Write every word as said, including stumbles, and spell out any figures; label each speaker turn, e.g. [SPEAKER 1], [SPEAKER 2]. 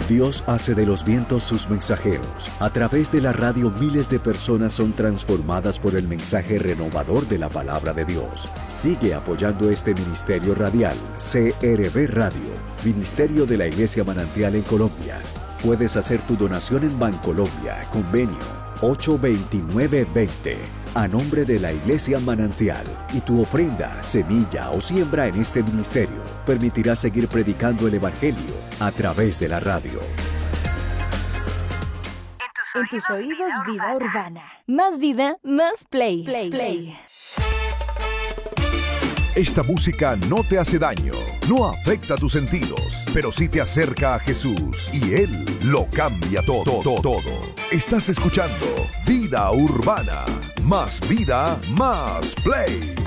[SPEAKER 1] Dios hace de los vientos sus mensajeros. A través de la radio miles de personas son transformadas por el mensaje renovador de la palabra de Dios. Sigue apoyando este ministerio radial, C R B Radio, Ministerio de la Iglesia Manantial en Colombia. Puedes hacer tu donación en Bancolombia, convenio ocho veintinueve veinte, a nombre de la Iglesia Manantial, y tu ofrenda, semilla o siembra en este ministerio permitirá seguir predicando el Evangelio a través de la radio.
[SPEAKER 2] En tus oídos, Vida Urbana. Más vida, más play. Play, play.
[SPEAKER 3] Esta música no te hace daño, no afecta tus sentidos, pero sí te acerca a Jesús y Él lo cambia todo, todo, todo. Estás escuchando Vida Urbana. Más vida, más play.